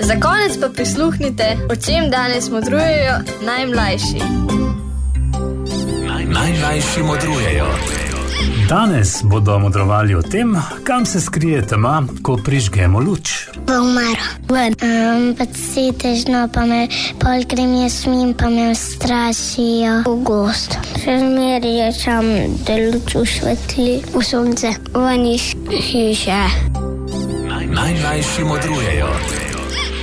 Za konec pa prisluhnite, o čem danes modrujejo najmlajši. Najmlajši modrujejo. Danes bodo modrovali o tem, kam se skrije tema, ko prižgemo luč. V umaro. Pa setežno, pa me pol grem jaz mim, pa me strašijo v gost. Še zmeri rečem, da luč usvetli v sonce. Ven iz hiše. Najmlajši modrujejo.